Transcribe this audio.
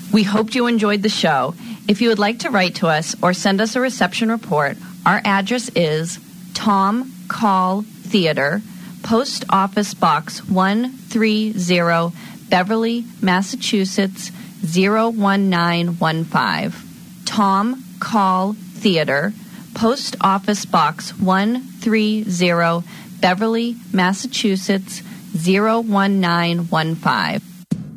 We hoped you enjoyed the show. If you would like to write to us or send us a reception report, our address is Tom Call Theater, Post Office Box 130, Beverly, Massachusetts 01915. Tom Call Theater, Post Office Box 130, Beverly, Massachusetts 01915.